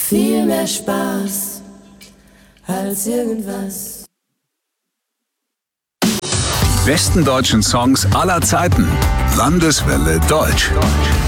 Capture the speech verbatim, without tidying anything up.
viel mehr Spaß als irgendwas. Die besten deutschen Songs aller Zeiten. Landeswelle Deutsch.